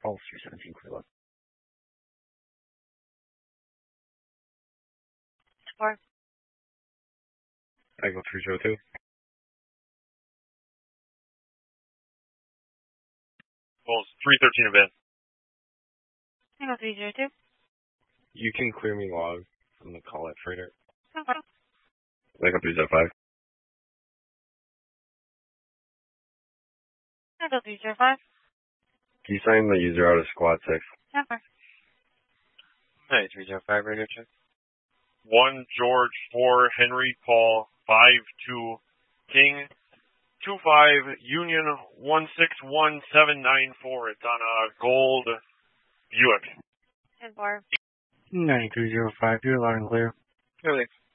Call 317, clear low. Echo 302. Well, 313 event. Echo 302. You can clear me log from the call at freighter. Okay. Echo 305. Echo 305. Can you sign the user out of squad 6? Okay. Hey, 305 radio check. 1 George 4 Henry Paul 5-2 King 25 Union 161794. It's on a gold Buick. 10-4. 9305, you're loud and clear. Thanks.